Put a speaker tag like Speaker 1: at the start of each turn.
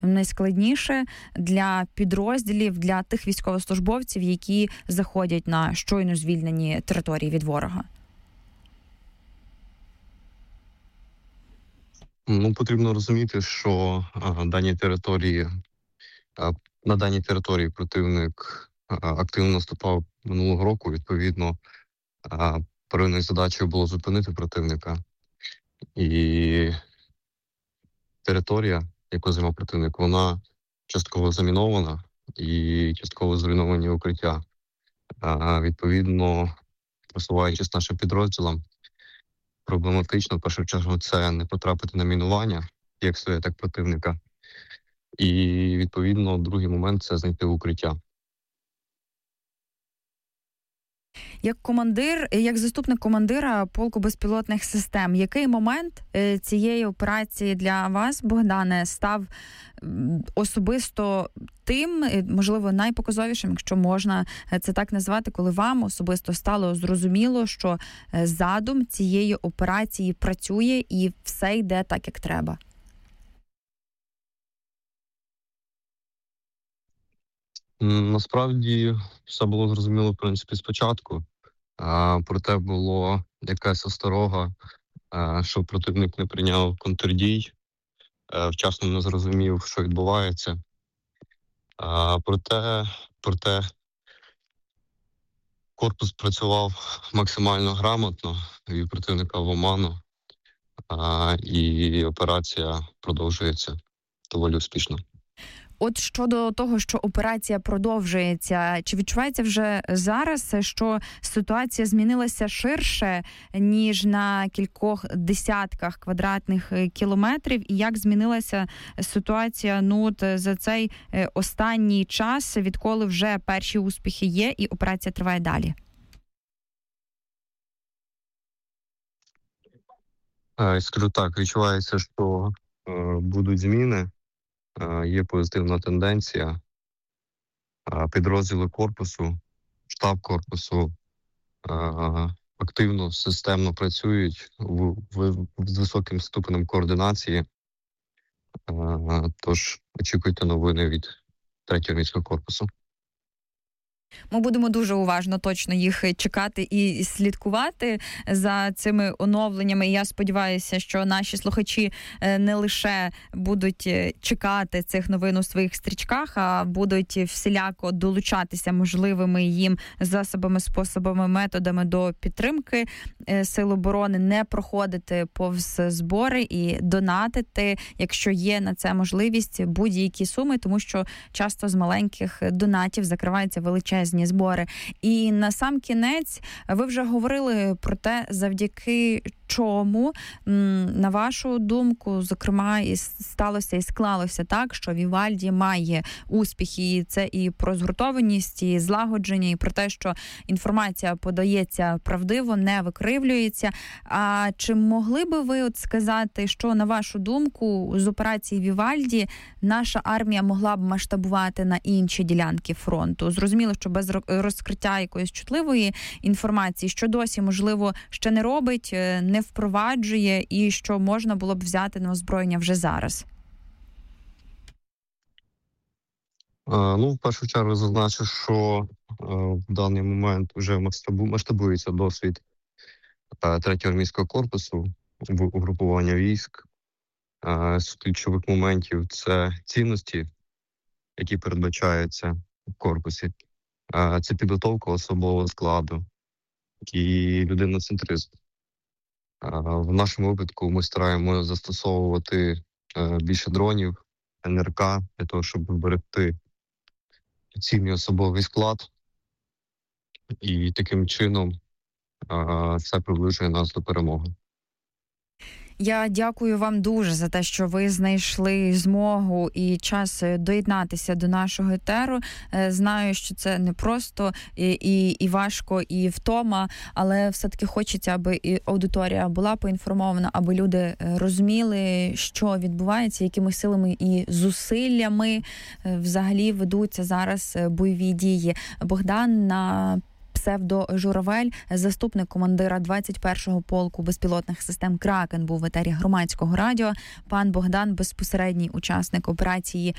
Speaker 1: найскладніше для підрозділів, для тих військовослужбовців, які заходять на щойно звільнені території від ворога?
Speaker 2: Потрібно розуміти, що на даній території противник активно наступав минулого року. Відповідно, первинною задачею було зупинити противника. І територія, яку займав противник, вона частково замінована і частково зруйновані укриття. Відповідно, просуваючись нашим підрозділам, проблематично, в першу чергу, це не потрапити на мінування, як своє, так противника. І, відповідно, другий момент – це знайти укриття.
Speaker 1: Як командир, як заступник командира полку безпілотних систем, який момент цієї операції для вас, Богдане, став особисто тим, можливо, найпоказовішим, якщо можна це так назвати, коли вам особисто стало зрозуміло, що задум цієї операції працює і все йде так, як треба?
Speaker 2: Насправді, все було зрозуміло, в принципі, спочатку. Проте було якась осторога, що противник не прийняв контрдій, вчасно не зрозумів, що відбувається. Проте корпус працював максимально грамотно, вів противника в оману, і операція продовжується доволі успішно.
Speaker 1: От щодо того, що операція продовжується, чи відчувається вже зараз, що ситуація змінилася ширше, ніж на кількох десятках квадратних кілометрів? І як змінилася ситуація за цей останній час, відколи вже перші успіхи є і операція триває далі?
Speaker 2: Скажу так, відчувається, що будуть зміни. Є позитивна тенденція. Підрозділи корпусу, штаб корпусу активно, системно працюють з високим ступенем координації. Тож очікуйте новини від 3-го армійського корпусу.
Speaker 1: Ми будемо дуже уважно точно їх чекати і слідкувати за цими оновленнями. І я сподіваюся, що наші слухачі не лише будуть чекати цих новин у своїх стрічках, а будуть всіляко долучатися можливими їм засобами, способами, методами до підтримки Сил оборони, не проходити повз збори і донатити, якщо є на це можливість, будь-які суми, тому що часто з маленьких донатів закриваються величезні збори. І на сам кінець ви вже говорили про те, завдяки чому, на вашу думку, зокрема, і сталося і склалося так, що Вівальді має успіхи. І це і про згуртованість, і злагодження, і про те, що інформація подається правдиво, не викривлюється. А чи могли би ви сказати, що, на вашу думку, з операції Вівальді наша армія могла б масштабувати на інші ділянки фронту? Зрозуміло, що без розкриття якоїсь чутливої інформації, що досі, можливо, ще не робить, не впроваджує і що можна було б взяти на озброєння вже зараз?
Speaker 2: В першу чергу зазначу, що в даний момент вже масштабується досвід 3-го армійського корпусу в угрупування військ. З ключових моментів – це цінності, які передбачаються в корпусі. Це підготовка особового складу і людиноцентризм. В нашому випадку ми стараємося застосовувати більше дронів, НРК, для того, щоб вберегти цінний особовий склад. І таким чином це приближує нас до перемоги.
Speaker 1: Я дякую вам дуже за те, що ви знайшли змогу і час доєднатися до нашого етеру. Знаю, що це не просто і важко, і втома, але все-таки хочеться, аби і аудиторія була поінформована, аби люди розуміли, що відбувається, якими силами і зусиллями взагалі ведуться зараз бойові дії. Богдан на псевдо Журавель, заступник командира 21-го полку безпілотних систем «Кракен», був в етері Громадського радіо. Пан Богдан – безпосередній учасник операції